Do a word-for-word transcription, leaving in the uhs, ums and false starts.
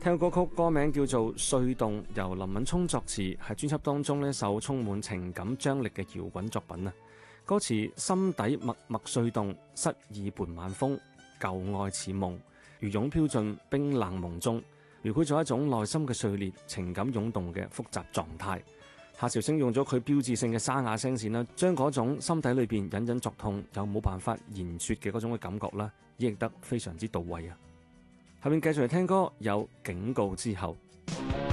聽個歌曲歌名叫做《碎動》，由林敏聰作詞，係專輯當中呢首充滿情感張力嘅搖滾作品啊！歌詞心底默默碎動，失意伴晚風，舊愛似夢，如湧飄進冰冷夢中，描繪咗一種內心嘅碎裂、情感湧動嘅複雜狀態。夏韶聲用咗佢標誌性嘅沙啞聲線啦，將嗰種心底裏邊隱隱作痛又冇辦法言說嘅嗰種嘅感覺啦，演繹得非常之到位啊！下面繼續嚟聽歌，有警告之後。